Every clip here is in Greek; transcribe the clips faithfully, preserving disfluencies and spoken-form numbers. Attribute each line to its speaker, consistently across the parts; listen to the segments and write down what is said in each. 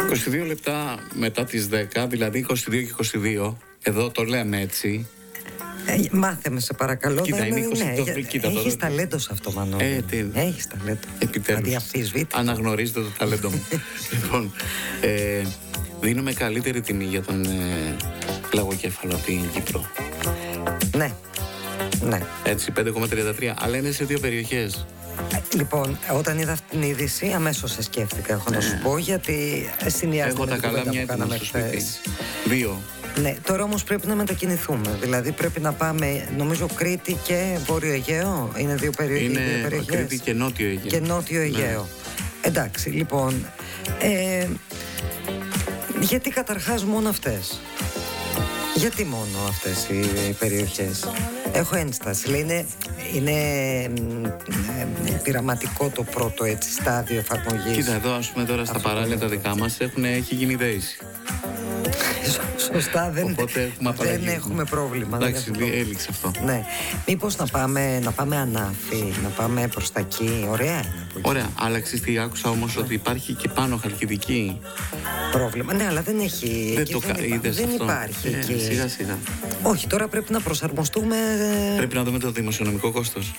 Speaker 1: είκοσι δύο λεπτά μετά τις δέκα, δηλαδή είκοσι δύο και είκοσι δύο, εδώ το λέμε έτσι.
Speaker 2: Ε, μάθε με σε παρακαλώ.
Speaker 1: Κοίτα, είναι είκοσι,
Speaker 2: ναι,
Speaker 1: το, κοίτα,
Speaker 2: έχεις
Speaker 1: το,
Speaker 2: ταλέντο σε αυτό, Μανώλη.
Speaker 1: Ε, τι...
Speaker 2: Έχεις ταλέντο.
Speaker 1: Επιτέλους. Αναγνωρίζετε το ταλέντο μου. Λοιπόν, ε, δίνουμε καλύτερη τιμή για τον ε, λαγοκέφαλο από την Κύπρο.
Speaker 2: Ναι. Ναι.
Speaker 1: Έτσι, πέντε κόμμα τριάντα τρία, αλλά είναι σε δύο περιοχές.
Speaker 2: Λοιπόν, όταν είδα αυτή την είδηση, αμέσως σε σκέφτηκα, έχω να σου πω, γιατί συνδυάζεται με την κουβέντα που κάναμε χθες.
Speaker 1: Δύο.
Speaker 2: Ναι, τώρα όμως πρέπει να μετακινηθούμε. Δηλαδή πρέπει να πάμε, νομίζω, Κρήτη και Βόρειο Αιγαίο. Είναι δύο περιοχές.
Speaker 1: Είναι Κρήτη και Νότιο Αιγαίο.
Speaker 2: Και Νότιο Αιγαίο. Ναι. Εντάξει, λοιπόν. Ε, γιατί καταρχάς μόνο αυτές. Γιατί μόνο αυτές οι περιοχές? Έχω ένσταση. Λέει, είναι, είναι ε, πειραματικό το πρώτο έτσι, στάδιο εφαρμογής.
Speaker 1: Κοίτα, εδώ ας πούμε τώρα στα παράλια τα δικά μας έχουν, έχει γίνει δέηση.
Speaker 2: Σωστά, δεν,
Speaker 1: έχουμε,
Speaker 2: δεν έχουμε πρόβλημα.
Speaker 1: Εντάξει, έληξε αυτό.
Speaker 2: Ναι. Μήπως να πάμε, να πάμε Ανάφη, να πάμε προς τα εκεί. Ωραία είναι.
Speaker 1: Ωραία, αλλά ξέρεις τι άκουσα όμως, ναι, ότι υπάρχει και πάνω Χαλκιδική.
Speaker 2: Πρόβλημα. Ναι, αλλά δεν έχει.
Speaker 1: Δεν,
Speaker 2: εκεί,
Speaker 1: το,
Speaker 2: δεν, υπά, δεν υπάρχει
Speaker 1: ε,
Speaker 2: εκεί.
Speaker 1: Σιγά σιγά.
Speaker 2: Όχι, τώρα πρέπει να προσαρμοστούμε.
Speaker 1: Πρέπει να δούμε το δημοσιονομικό κόστος.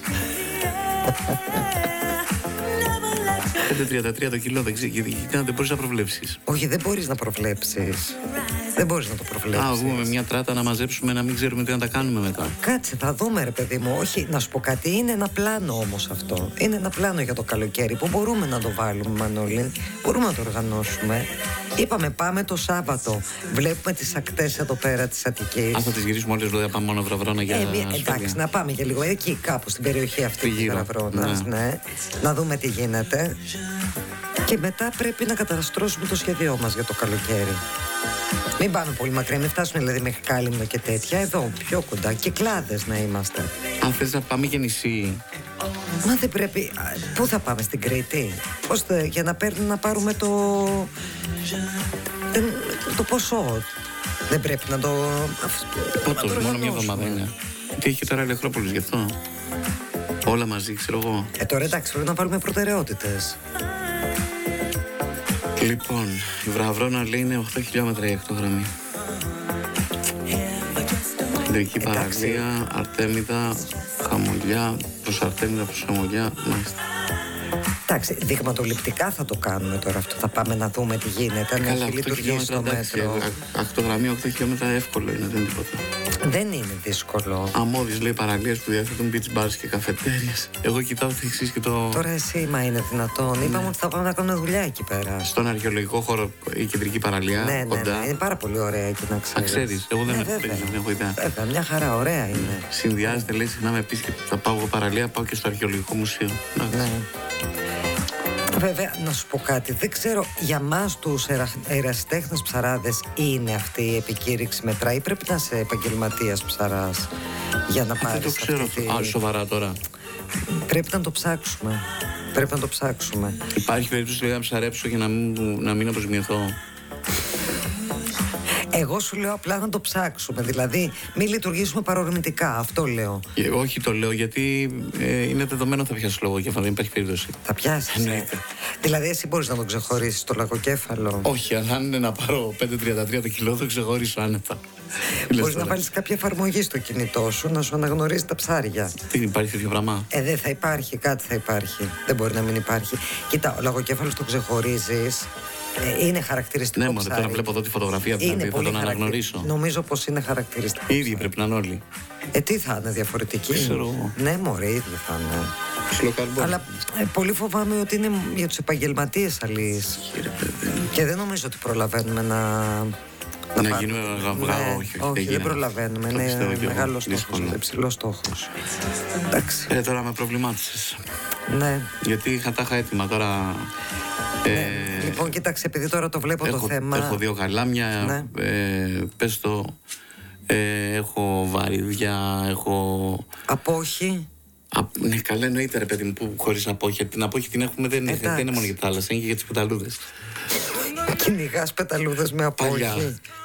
Speaker 1: πέντε τριάντα τρία το κιλό, δεν ξέρει, δεν μπορείς να προβλέψεις.
Speaker 2: Όχι, δεν μπορείς να προβλέψεις. Δεν μπορείς να το προβλέψεις.
Speaker 1: Α, βγούμε μια τράτα να μαζέψουμε, να μην ξέρουμε τι να τα κάνουμε μετά.
Speaker 2: Κάτσε, θα δούμε, ρε παιδί μου. Όχι, να σου πω κάτι, είναι ένα πλάνο όμως αυτό. Είναι ένα πλάνο για το καλοκαίρι που μπορούμε να το βάλουμε, Μανώλη. Μπορούμε να το οργανώσουμε. Είπαμε, πάμε το Σάββατο. Βλέπουμε τις ακτές εδώ πέρα της Αττικής.
Speaker 1: Αν θα τις γυρίσουμε όλες, δηλαδή, πάμε μόνο Βραβρώνα για.
Speaker 2: Ε, μια, εντάξει, να πάμε και λίγο εκεί, κάπου στην περιοχή αυτή της Βραβρώνας. Ναι. Ναι. Να δούμε τι γίνεται. Και μετά πρέπει να καταστρώσουμε το σχέδιό μας για το καλοκαίρι. Μην πάμε πολύ μακριά, μην φτάσουμε δηλαδή μέχρι Κάλυμνο και τέτοια. Εδώ, πιο κοντά. Κυκλάδες να είμαστε.
Speaker 1: Αν θες να πάμε και νησί.
Speaker 2: Μα δεν πρέπει. Πού θα πάμε, στην Κρήτη? Πώς θα, για να, παίρνουμε, να πάρουμε το. Το ποσό. Δεν πρέπει να το.
Speaker 1: Πότος, μόνο μια εβδομάδα είναι. Τι έχει και τώρα Ηλεκτρόπολης γι' αυτό. Όλα μαζί, ξέρω εγώ.
Speaker 2: Ε, τώρα εντάξει, πρέπει να πάρουμε προτεραιότητες.
Speaker 1: Λοιπόν, η Βραβρώνα λέει είναι οκτώ χιλιόμετρα η ακτογραμμή. Κεντρική παραλία, Αρτέμιδα, Χαμολιά, προς Αρτέμιδα, προς Χαμολιά, μάλιστα.
Speaker 2: Εντάξει, δειγματοληπτικά θα το κάνουμε τώρα αυτό. Θα πάμε να δούμε τι γίνεται. Αν έχει λειτουργήσει το μέτρο.
Speaker 1: Ακτογραμμή οκτώ χιλιόμετρα εύκολο είναι, δεν είναι τίποτα.
Speaker 2: Δεν είναι δύσκολο.
Speaker 1: Αμμώδης λέει παραλίες που διαθέτουν beach bars και καφετέριες. Εγώ κοιτάω το εξής και το.
Speaker 2: Τώρα εσύ, μα είναι δυνατόν. Ναι. Είπαμε ότι θα πάμε να κάνουμε δουλειά εκεί πέρα.
Speaker 1: Στον αρχαιολογικό χώρο, η κεντρική παραλία.
Speaker 2: Ναι, ναι,
Speaker 1: κοντά.
Speaker 2: Ναι, είναι πάρα πολύ ωραία εκεί να ξέρεις.
Speaker 1: Α, ξέρεις, εγώ δεν,
Speaker 2: ναι,
Speaker 1: έχω, δεν έχω ιδέα.
Speaker 2: Βέβαια, μια χαρά, ωραία είναι.
Speaker 1: Συνδυάζεται, λέει συχνά με επίσκεψη. Θα πάω εγώ παραλία, πάω και στο αρχαιολογικό μουσείο.
Speaker 2: Ναι. Βέβαια, να σου πω κάτι, δεν ξέρω, για μας τους ερασιτέχνες ψαράδες είναι αυτή η επικήρυξη μετράει ή πρέπει να είσαι επαγγελματίας ψαράς για να πάρεις?
Speaker 1: Δεν το ξέρω
Speaker 2: αυτή
Speaker 1: αυτό. Τη... Α, σοβαρά τώρα.
Speaker 2: Πρέπει να το ψάξουμε. Πρέπει να το ψάξουμε.
Speaker 1: Υπάρχει περίπτωση λέει, να ψαρέψω και να μην, να μην αποσμιωθώ?
Speaker 2: Εγώ σου λέω απλά να το ψάξουμε. Δηλαδή, μην λειτουργήσουμε παρορμητικά. Αυτό λέω.
Speaker 1: Ε, όχι, το λέω γιατί ε, είναι δεδομένο θα πιάσει λογοκέφαλο. Δεν υπάρχει περίπτωση.
Speaker 2: Θα πιάσει. Ε. Δηλαδή, εσύ μπορείς να τον ξεχωρίσεις το λογοκέφαλο?
Speaker 1: Όχι, αλλά αν είναι να πάρω πέντε τριάντα τρία το κιλό, το ξεχωρίσω άνετα.
Speaker 2: Μπορείς να βάλεις κάποια εφαρμογή στο κινητό σου να σου αναγνωρίζει τα ψάρια.
Speaker 1: Τι υπάρχει τέτοιο πράγμα?
Speaker 2: Ε, δεν θα υπάρχει, κάτι θα υπάρχει. Δεν μπορεί να μην υπάρχει. Κοίτα, ο λογοκέφαλος το ξεχωρίζεις. Ε, είναι χαρακτηριστικό.
Speaker 1: Ναι, μωρέ, τώρα βλέπω εδώ τη φωτογραφία, δηλαδή θα τον αναγνωρίσω.
Speaker 2: Νομίζω πως είναι χαρακτηριστικό.
Speaker 1: Οι ίδιοι πρέπει να είναι όλοι.
Speaker 2: Ε, τι θα είναι διαφορετικοί?
Speaker 1: Ξέρω.
Speaker 2: Ναι, μωρέ, ίδιοι θα είναι.
Speaker 1: Ψιλοκαρμπό.
Speaker 2: Αλλά ε, πολύ φοβάμαι ότι είναι για τους επαγγελματίες αλείς. Και δεν νομίζω ότι προλαβαίνουμε να.
Speaker 1: Να, να γίνουμε γαυγά,
Speaker 2: ναι,
Speaker 1: όχι,
Speaker 2: όχι, όχι δεν, δεν προλαβαίνουμε. Είναι μεγάλο στόχος, υψηλό στόχος. Εντάξει.
Speaker 1: Ε, τώρα με προβλημάτισες.
Speaker 2: Ναι.
Speaker 1: Γιατί είχα τα είχα έτοιμα τώρα.
Speaker 2: Ναι. Ε, λοιπόν, κοίταξε, επειδή τώρα το βλέπω
Speaker 1: έχω,
Speaker 2: το θέμα.
Speaker 1: Έχω δύο γαλάμια. Ναι. Ε, πες το. Ε, έχω βαρύδια, έχω.
Speaker 2: Απόχη.
Speaker 1: Α, ναι, καλά εννοείται ρε παιδί μου, που χωρίς απόχη. Την απόχη την έχουμε, δεν, δεν είναι μόνο για τη θάλασσα, είναι και για τις πεταλούδες.
Speaker 2: Κυνηγάς πεταλούδες με απόχη.